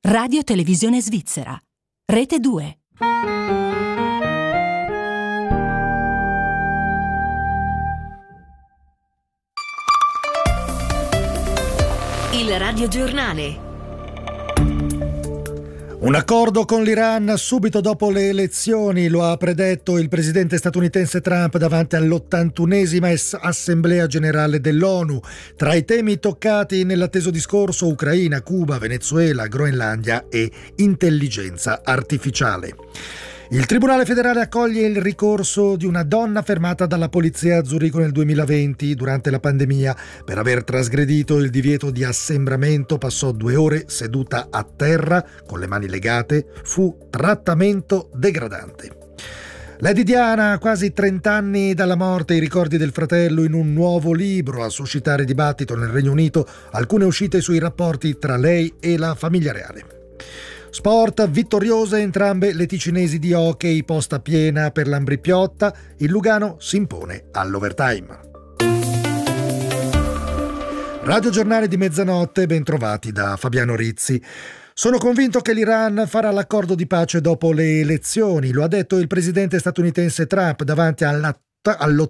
Radio Televisione Svizzera. Rete 2. Il radiogiornale. Un accordo con l'Iran subito dopo le elezioni, lo ha predetto il presidente statunitense Trump davanti all'81esima Assemblea Generale dell'ONU. Tra i temi toccati nell'atteso discorso Ucraina, Cuba, Venezuela, Groenlandia e intelligenza artificiale. Il Tribunale federale accoglie il ricorso di una donna fermata dalla polizia a Zurigo nel 2020 durante la pandemia per aver trasgredito il divieto di assembramento. Passò 2 ore seduta a terra con le mani legate. Fu trattamento degradante. Lady Diana, quasi 30 anni dalla morte, i ricordi del fratello in un nuovo libro, a suscitare dibattito nel Regno Unito, alcune uscite sui rapporti tra lei e la famiglia reale. Sport, vittoriose entrambe le ticinesi di hockey, posta piena per l'Ambrì-Piotta, il Lugano si impone all'overtime. Radio Giornale di mezzanotte, bentrovati da Fabiano Rizzi. Sono convinto che l'Iran farà l'accordo di pace dopo le elezioni, lo ha detto il presidente statunitense Trump davanti all'81esima